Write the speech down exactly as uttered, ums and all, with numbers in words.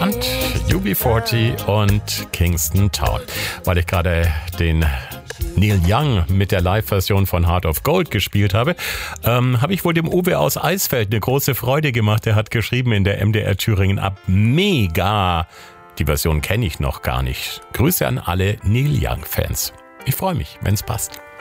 gespannt. U B vierzig und Kingston Town. Weil ich gerade den Neil Young mit der Live-Version von Heart of Gold gespielt habe, ähm, habe ich wohl dem Uwe aus Eisfeld eine große Freude gemacht. Der hat geschrieben in der M D R Thüringen ab. Mega! Die Version kenne ich noch gar nicht. Grüße an alle Neil Young-Fans. Ich freue mich, wenn's passt.